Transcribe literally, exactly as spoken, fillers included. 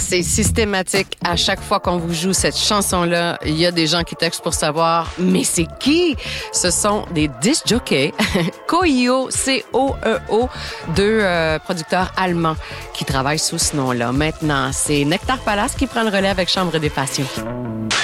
c'est systématique. À chaque fois qu'on vous joue cette chanson-là, il y a des gens qui textent pour savoir, mais c'est qui? Ce sont des disc jockeys, Coeo, C O E O, deux euh, producteurs allemands qui travaillent sous ce nom-là. Maintenant, c'est Nectar Palace qui prend le relais avec Chambre des Passions.